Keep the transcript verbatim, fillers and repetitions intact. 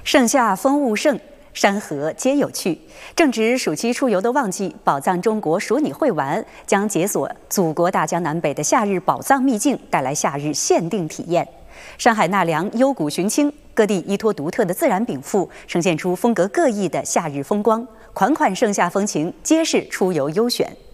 盛夏风物盛，山河皆有趣。正值暑期出游的旺季，宝藏中国属你会玩将解锁祖国大江南北的夏日宝藏秘境，带来夏日限定体验。山海纳凉，幽谷寻清，各地依托独特的自然禀赋，呈现出风格各异的夏日风光。款款盛夏风情，皆是出游优选。